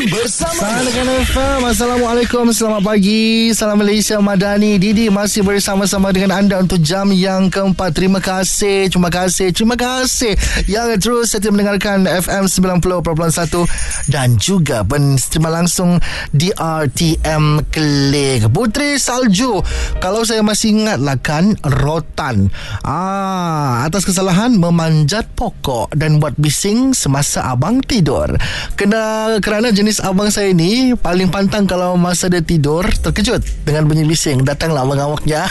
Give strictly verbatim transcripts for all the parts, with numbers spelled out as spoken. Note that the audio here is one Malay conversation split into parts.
bersama Salam F M. Assalamualaikum, selamat pagi. Salam Malaysia Madani. Didi masih bersama-sama dengan anda untuk jam yang keempat. Terima kasih, terima kasih, terima kasih yang terus setia mendengarkan F M sembilan puluh perpuluhan satu dan juga penstream langsung di R T M Klik. Putri Salju, kalau saya masih ingat lah kan, rotan ah, atas kesalahan memanjat pokok dan buat bising semasa abang tidur. Kena kerana jenis abang saya ni paling pantang kalau masa dia tidur terkejut dengan bunyi bising. Datanglah abang awaknya.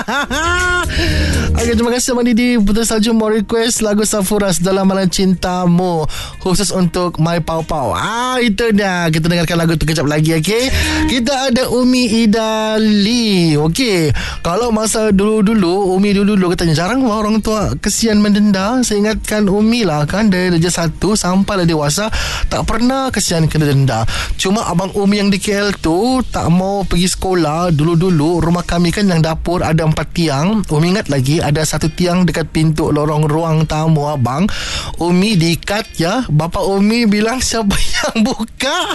Okay, terima kasih Abang Didi. Putri Salju mau request lagu Safuras Dalam Malam Cintamu khusus untuk My Pau Pau. Ah, itu dia. Kita dengarkan lagu tu kejap lagi, okay? Kita ada Umi Idali. Okay, kalau masa dulu-dulu, Umi dulu-dulu katanya jarang orang tua kesian mendenda. Saya ingatkan Umi lah kan, dari darjah satu sampai lah dewasa tak pernah kesian kena denda. Cuma abang Umi yang di K L tu tak mau pergi sekolah. Dulu-dulu rumah kami kan yang dapur ada empat tiang. Umi ingat lagi ada satu tiang dekat pintu lorong ruang tamu abang. Umi diikat ya. Bapa Umi bilang siapa yang buka?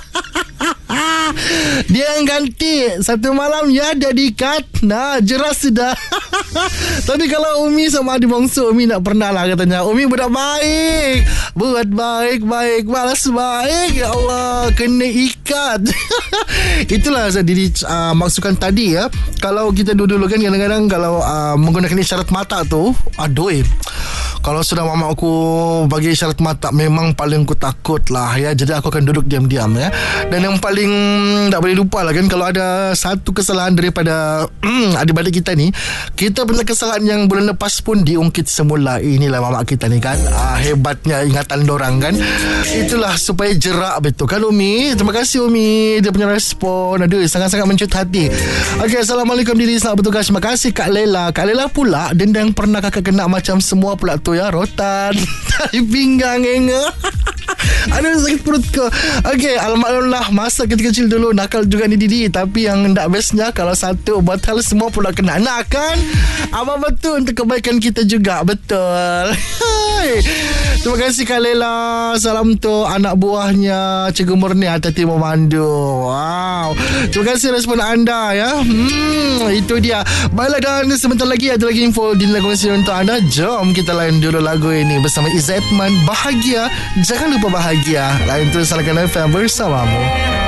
Dia yang ganti. Satu malam ya dia diikat. Nah, jeras sudah. Tapi kalau Umi sama adik bongsu, Umi tak pernah lah katanya. Umi budak baik, buat baik-baik, balas baik. Ya Allah, kena ikat. Itulah saya diri uh, maksudkan tadi ya. Kalau kita dulu-dulu kan kadang-kadang kalau uh, menggunakan isyarat mata tu, aduh, kalau sudah mama aku bagi isyarat mata, memang paling aku takut lah ya. Jadi aku akan duduk diam-diam ya. Dan yang paling tak boleh lupa lah kan, kalau ada satu kesalahan daripada adik-adik kita ni, kita punya kesalahan yang bulan lepas pun diungkit semula. Inilah mama kita ni kan, ah, hebatnya ingatan dorang kan. Itulah supaya jerak betul kan Umi. Terima kasih Umi, dia punya respon, aduh, sangat-sangat mencut hati. Okay, Assalamualaikum Didi, selamat bertugas. Terima kasih Kak Lela. Kak Lela pula denda yang pernah kakak kena macam semua pula tu ya, rotan tali pinggang enga. Aduh, sakit perut ke. Okay, alhamdulillah masa kecil-kecil dulu nakal juga ni Didi. Tapi yang tak bestnya kalau satu buat hal semua pula kena. Nak kan? Apa betul untuk kebaikan kita juga. Betul. Terima kasih Kak Lela. Salam tu anak buahnya Cikgu Murni Hati-hati memandu. Wow, terima kasih respon anda ya. Hmm, itu dia. Baiklah, dan sebentar lagi ada lagi info di lagu kongsi untuk anda. Jom kita lain dulu lagu ini bersama Izzatman, Bahagia. Jangan lupa bahagia. Lain terus Salam F M bersamamu.